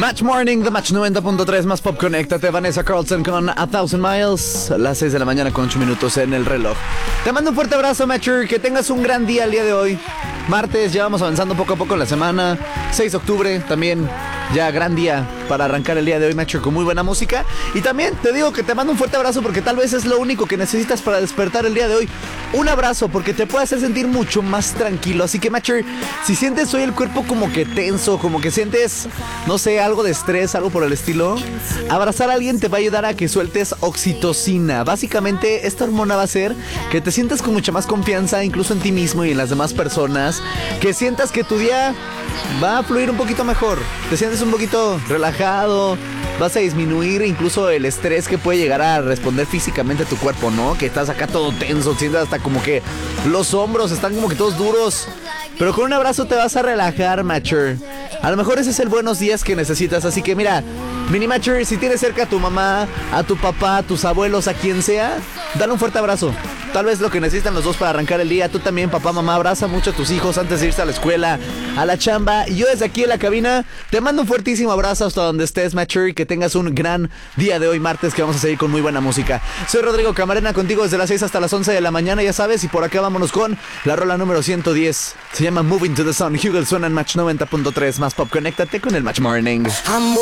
Match Morning, The Match 90.3 más Pop. Conéctate, Vanessa Carlton con A Thousand Miles. A las 6 de la mañana con 8 minutos en el reloj. Te mando un fuerte abrazo, Matcher. Que tengas un gran día el día de hoy. Martes, ya vamos avanzando poco a poco en la semana. 6 de octubre, también ya gran día para arrancar el día de hoy, Matcher, con muy buena música. Y también te digo que te mando un fuerte abrazo porque tal vez es lo único que necesitas para despertar el día de hoy. Un abrazo porque te puede hacer sentir mucho más tranquilo. Así que, Matcher, si sientes hoy el cuerpo como que tenso, como que sientes, no sé, algo de estrés, algo por el estilo, abrazar a alguien te va a ayudar a que sueltes oxitocina. Básicamente, esta hormona va a hacer que te sientas con mucha más confianza, incluso en ti mismo y en las demás personas. Que sientas que tu día va a fluir un poquito mejor. Te sientes un poquito relajado. Vas a disminuir incluso el estrés que puede llegar a responder físicamente a tu cuerpo, ¿no? Que estás acá todo tenso, sientes hasta como que los hombros están como que todos duros. Pero con un abrazo te vas a relajar, Matcher. A lo mejor ese es el buenos días que necesitas. Así que mira, Mini Matcher, si tienes cerca a tu mamá, a tu papá, a tus abuelos, a quien sea, dale un fuerte abrazo. Tal vez lo que necesitan los dos para arrancar el día. Tú también, papá, mamá, abraza mucho a tus hijos antes de irse a la escuela, a la chamba. Y yo desde aquí en la cabina te mando un fuertísimo abrazo hasta donde estés, Matcher. Y que tengas un gran día de hoy, martes, que vamos a seguir con muy buena música. Soy Rodrigo Camarena, contigo desde las 6 hasta las 11 de la mañana, ya sabes. Y por acá vámonos con la rola número 110. Se llama Moving to the Sun. Hugel suena en Match 90.3 más Pop. Conéctate con el Match Morning.